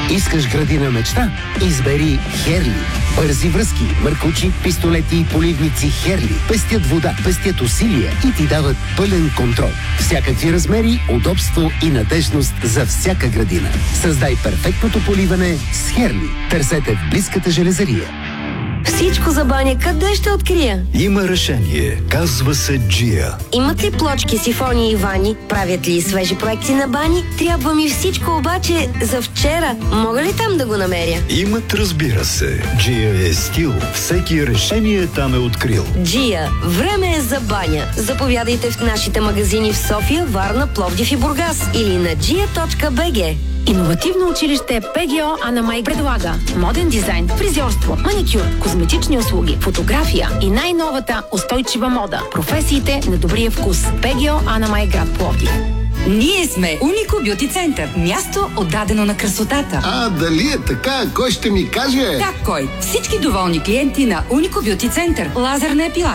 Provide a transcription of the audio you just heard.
Искаш градина мечта? Избери Херли. Бързи връзки, мъркучи, пистолети и поливници Херли пестят вода, пестят усилия и ти дават пълен контрол. Всякакви размери, удобство и надежност за всяка градина. Създай перфектното поливане с Херли. Търсете в близката железария. Всичко за баня къде ще открия? Има решение. Казва се Джия. Имат ли плочки, сифони и вани? Правят ли свежи проекти на бани? Трябва ми всичко обаче за вчера. Мога ли там да го намеря? Имат, разбира се. Джия е стил. Всеки решение там е открил. Джия. Време е за баня. Заповядайте в нашите магазини в София, Варна, Пловдив и Бургас или на gia.bg. Иновативно училище ПГО Ана Май предлага моден дизайн, фризьорство, маникюр, козметични услуги, фотография и най-новата устойчива мода. Професиите на добрия вкус. ПГО Ана Май, град Пловдив. Ние сме Унико Бюти Център. Място отдадено на красотата. Дали е така? Кой ще ми каже? Как кой? Всички доволни клиенти на Унико Бюти Център. Лазерна епилация,